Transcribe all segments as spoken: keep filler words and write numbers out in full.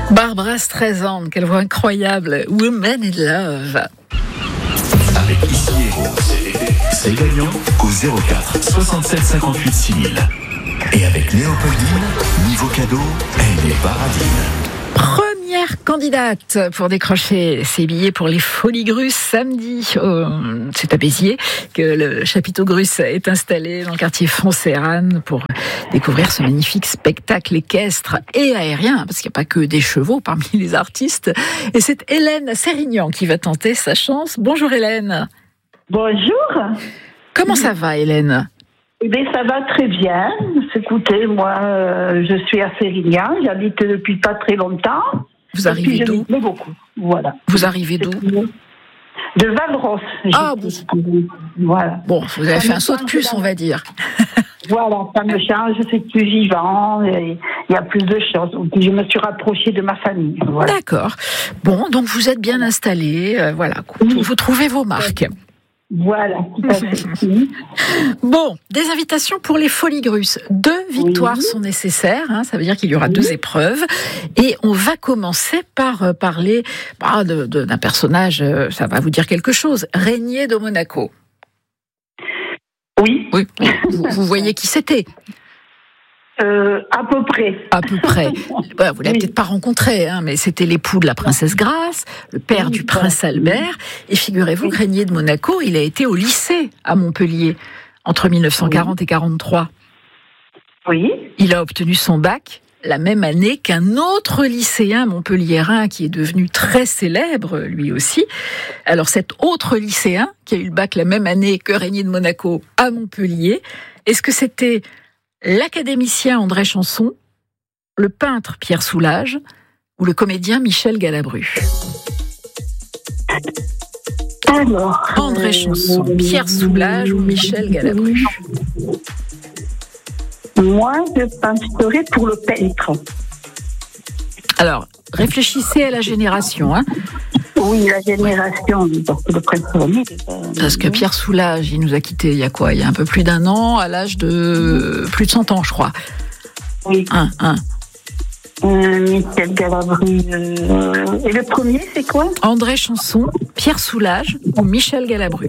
Barbra Streisand, quelle voix incroyable. Woman in Love. Avec Ici Héros, c'est gagnant au zéro quatre soixante-sept cinquante-huit six mille. Et avec Léopoldine, niveau cadeau, elle est paradine. Première candidate pour décrocher ses billets pour les Folies Grusses samedi. Oh, c'est à Béziers que le chapiteau Grusse est installé dans le quartier Foncéranne pour découvrir ce magnifique spectacle équestre et aérien, parce qu'il n'y a pas que des chevaux parmi les artistes. Et c'est Hélène Sérignan qui va tenter sa chance. Bonjour Hélène. Bonjour. Comment ça va Hélène ? Eh bien, ça va très bien. Écoutez, moi, euh, je suis à Sérignan, j'habite depuis pas très longtemps. Vous arrivez d'où ? Je beaucoup, voilà. Vous arrivez d'où ? De Valros. Ah, bon. Voilà. Bon, vous avez ça fait un saut de puce, on va dire. Voilà, ça me change, c'est plus vivant, il y a plus de choses. Je me suis rapprochée de ma famille. Voilà. D'accord. Bon, donc vous êtes bien installé, euh, voilà. Vous, vous trouvez vos marques. Voilà, tout à fait. Bon, des invitations pour les Folies Grusses. Deux victoires oui. sont nécessaires, hein, ça veut dire qu'il y aura oui. deux épreuves. Et on va commencer par euh, parler bah, de, de, d'un personnage, euh, ça va vous dire quelque chose, Régnier de Monaco. Oui. Oui. Vous, vous voyez qui c'était ? Euh, à peu près. À peu près. Voilà, vous l'avez oui. peut-être pas rencontré, hein, mais c'était l'époux de la princesse Grace, le père oui, du prince Albert. Et figurez-vous que Régnier de Monaco, il a été au lycée à Montpellier entre dix-neuf cent quarante oui. et quarante-trois. Oui. Il a obtenu son bac la même année qu'un autre lycéen montpelliérain qui est devenu très célèbre, lui aussi. Alors cet autre lycéen qui a eu le bac la même année que Régnier de Monaco à Montpellier, est-ce que c'était l'académicien André Chanson, le peintre Pierre Soulages ou le comédien Michel Galabru? Alors, André Chanson, Pierre Soulages ou Michel Galabru? Moi, je penserais pour le peintre. Alors, réfléchissez à la génération, hein. Oui, la génération, parce que le prince René. Parce que Pierre Soulages, il nous a quittés il y a quoi ? Il y a un peu plus d'un an, à l'âge de plus de cent ans, je crois. Oui. Un, un. Euh, Michel Galabru. Euh... Et le premier, c'est quoi ? André Chanson, Pierre Soulages ou Michel Galabru.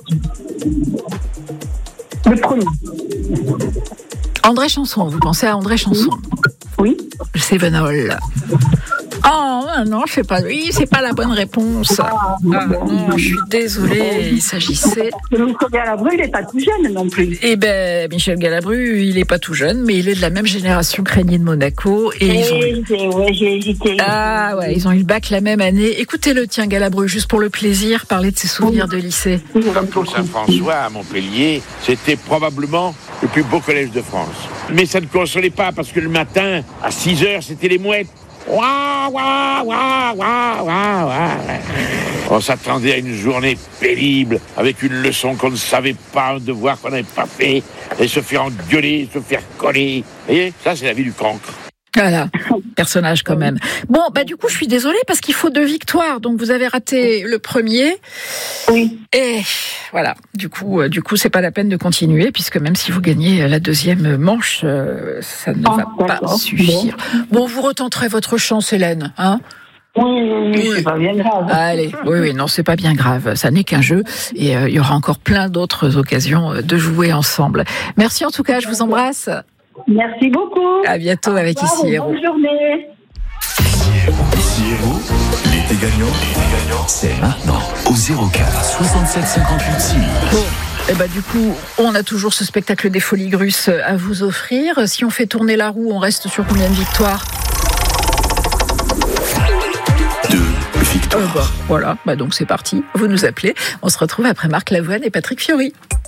Le premier. André Chanson, vous pensez à André Chanson ? Oui. Sévenol. Oh non, c'est pas lui, c'est pas la bonne réponse. Ah, non, je suis désolée, il s'agissait... Michel Galabru, il n'est pas tout jeune non plus. Eh ben, Michel Galabru, il n'est pas tout jeune, mais il est de la même génération que Régnier de Monaco. Et ils ont eu... j'ai, ouais, j'ai hésité. Ah ouais, ils ont eu le bac la même année. Écoutez-le, tiens, Galabru, juste pour le plaisir, parler de ses souvenirs oui. de lycée. Comme Saint-François à Montpellier, c'était probablement le plus beau collège de France. Mais ça ne consolait pas, parce que le matin, à six heures, c'était les mouettes. Ouah, ouah, ouah, ouah, ouah, ouah. On s'attendait à une journée pénible, avec une leçon qu'on ne savait pas, un devoir qu'on n'avait pas fait, et se faire engueuler, se faire coller. Vous voyez, ça c'est la vie du cancre. Voilà, personnage quand même. Bon, bah du coup, je suis désolée parce qu'il faut deux victoires. Donc, vous avez raté le premier. Oui. Et voilà, du coup, euh, du coup, c'est pas la peine de continuer puisque même si vous gagnez la deuxième manche, euh, ça ne oh, va pas d'accord. suffire. Bon. bon, vous retenterez votre chance, Hélène, hein ? Oui, oui, oui, c'est pas bien grave. Allez, oui, oui, non, c'est pas bien grave. Ça n'est qu'un jeu et euh, il y aura encore plein d'autres occasions de jouer ensemble. Merci en tout cas, je vous embrasse. Merci beaucoup. À bientôt avec Ici Héros. Bonne journée. Ici Héros, l'été gagnant, l'été gagnant, c'est maintenant au zéro quatre soixante-sept cinquante-huit six mille. Bon. Et bah du coup, on a toujours ce spectacle des Folies Grusses à vous offrir. Si on fait tourner la roue, on reste sur combien de victoires ? Deux victoires. Euh, bah, voilà, bah donc c'est parti. Vous nous appelez. On se retrouve après Marc Lavoine et Patrick Fiori.